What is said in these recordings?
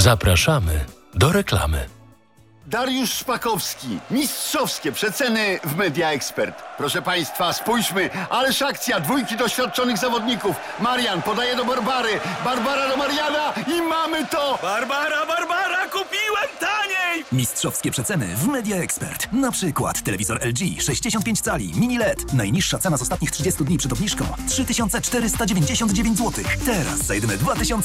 Zapraszamy do reklamy. Dariusz Szpakowski. Mistrzowskie przeceny w Media Expert. Proszę Państwa, spójrzmy, ależ akcja, dwójki doświadczonych zawodników. Marian podaje do Barbary, Barbara do Mariana i mamy to! Barbara, kupiłem taniej! Mistrzowskie przeceny w Media Expert. Na przykład telewizor LG 65 cali, mini LED. Najniższa cena z ostatnich 30 dni przed obniżką 3499 zł. Teraz za jedyne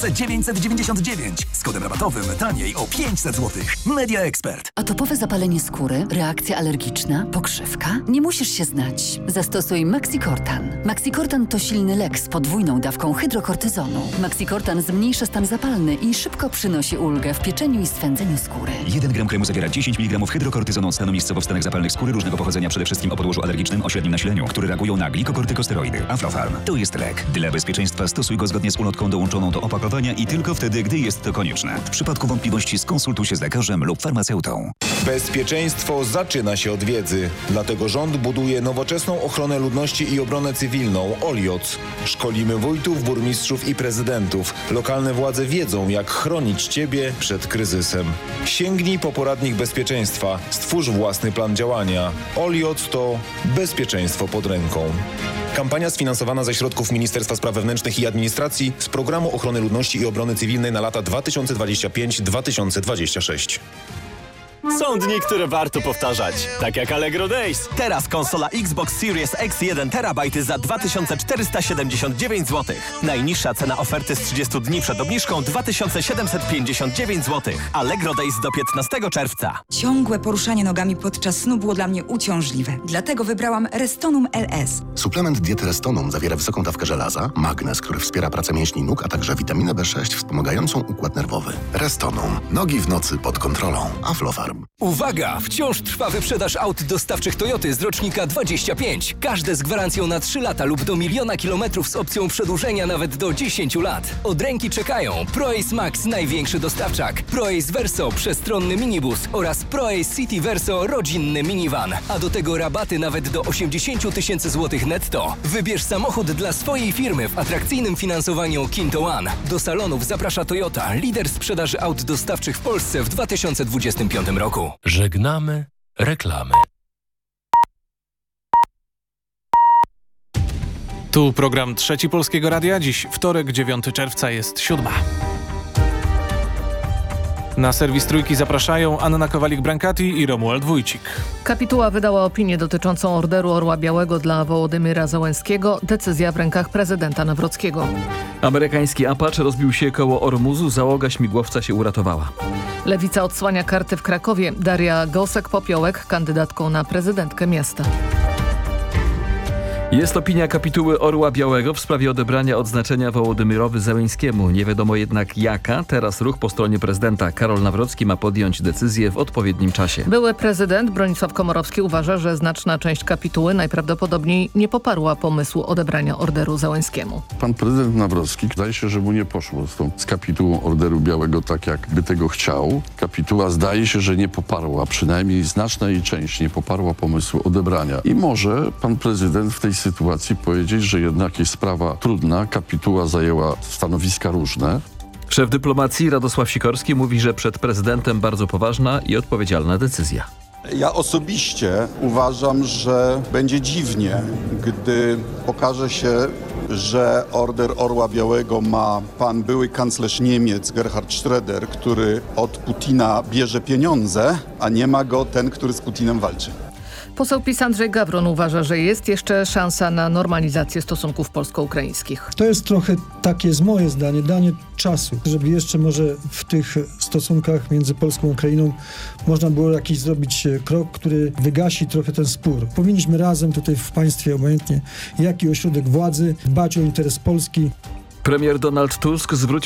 2999. Z kodem rabatowym taniej o 500 zł. Media Expert. Atopowe zapalenie skóry, reakcja alergiczna, pokrzywka? Nie musisz się znać. Zastosuj Maxicortan. Maxicortan to silny lek z podwójną dawką hydrokortyzonu. Maxicortan zmniejsza stan zapalny i szybko przynosi ulgę w pieczeniu i swędzeniu skóry. 1 gram kremu zawiera 10 mg hydrokortyzonu stanu miejscowo w stanach zapalnych skóry różnego pochodzenia, przede wszystkim o podłożu alergicznym o średnim nasileniu, które reagują na glikokortykosteroidy. Aflofarm to jest lek. Dla bezpieczeństwa stosuj go zgodnie z ulotką dołączoną do opakowania i tylko wtedy, gdy jest to konieczne. W przypadku wątpliwości skonsultuj się z lekarzem lub farmaceutą. Bezpieczeństwo zaczyna się od wiedzy. Dlatego rząd buduje nowoczesną ochronę ludności i obronę cywilną OLIOC. Szkolimy wójtów, burmistrzów i prezydentów. Lokalne władze wiedzą, jak chronić Ciebie przed kryzysem. Sięgnij po poradnik bezpieczeństwa. Stwórz własny plan działania. OLIOC to bezpieczeństwo pod ręką. Kampania sfinansowana ze środków Ministerstwa Spraw Wewnętrznych i Administracji z Programu Ochrony Ludności i Obrony Cywilnej na lata 2025-2026. Są dni, które warto powtarzać, tak jak Allegro Days. Teraz konsola Xbox Series X 1 TB za 2479 zł. Najniższa cena oferty z 30 dni przed obniżką 2759 zł. Allegro Days do 15 czerwca. Ciągłe poruszanie nogami podczas snu było dla mnie uciążliwe. Dlatego wybrałam Restonum LS. Suplement diety Restonum zawiera wysoką dawkę żelaza, magnez, który wspiera pracę mięśni nóg, a także witaminę B6 wspomagającą układ nerwowy. Restonum. Nogi w nocy pod kontrolą. Aflofarm. Uwaga! Wciąż trwa wyprzedaż aut dostawczych Toyoty z rocznika 25. Każde z gwarancją na 3 lata lub do 1 000 000 kilometrów z opcją przedłużenia nawet do 10 lat. Od ręki czekają ProAce Max, największy dostawczak, ProAce Verso, przestronny minibus oraz ProAce City Verso, rodzinny minivan. A do tego rabaty nawet do 80 000 złotych netto. Wybierz samochód dla swojej firmy w atrakcyjnym finansowaniu Kinto One. Do salonów zaprasza Toyota, lider sprzedaży aut dostawczych w Polsce w 2025 roku. Żegnamy reklamy. Tu program Trzeci Polskiego Radia. Dziś wtorek, 9 czerwca, jest 7. Na serwis Trójki zapraszają Anna Kowalik-Brankati i Romuald Wójcik. Kapituła wydała opinię dotyczącą orderu Orła Białego dla Wołodymyra Zełenskiego. Decyzja w rękach prezydenta Nawrockiego. Amerykański Apache rozbił się koło Ormuzu, załoga śmigłowca się uratowała. Lewica odsłania karty w Krakowie. Daria Gosek-Popiołek kandydatką na prezydentkę miasta. Jest opinia kapituły Orła Białego w sprawie odebrania odznaczenia Wołodymyrowi Zełenskiemu. Nie wiadomo jednak jaka. Teraz ruch po stronie prezydenta. Karol Nawrocki ma podjąć decyzję w odpowiednim czasie. Były prezydent Bronisław Komorowski uważa, że znaczna część kapituły najprawdopodobniej nie poparła pomysłu odebrania orderu Zełenskiemu. Pan prezydent Nawrocki, zdaje się, że mu nie poszło z kapitułą Orderu Białego tak, jakby tego chciał. Kapituła zdaje się, że nie poparła, przynajmniej znaczna jej część nie poparła pomysłu odebrania. I może pan prezydent w tej sytuacji powiedzieć, że jednak jest sprawa trudna, kapituła zajęła stanowiska różne. Szef dyplomacji Radosław Sikorski mówi, że przed prezydentem bardzo poważna i odpowiedzialna decyzja. Ja osobiście uważam, że będzie dziwnie, gdy okaże się, że order Orła Białego ma pan były kanclerz Niemiec Gerhard Schröder, który od Putina bierze pieniądze, a nie ma go ten, który z Putinem walczy. Poseł PiS Andrzej Gawron uważa, że jest jeszcze szansa na normalizację stosunków polsko-ukraińskich. To jest trochę takie, z moje zdanie, danie czasu, żeby jeszcze może w tych stosunkach między Polską a Ukrainą można było jakiś zrobić krok, który wygasi trochę ten spór. Powinniśmy razem tutaj w państwie, obojętnie jaki ośrodek władzy, dbać o interes Polski. Premier Donald Tusk zwrócił